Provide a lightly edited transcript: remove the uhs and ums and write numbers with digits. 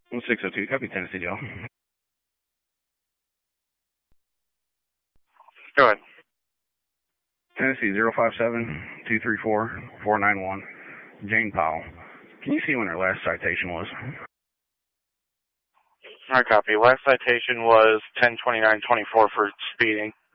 602, copy Tennessee Joe. Go ahead. Tennessee 057-234-491. Jane Powell. Can you see when her last citation was? All right, copy. Last citation was 10/29/24 for speeding.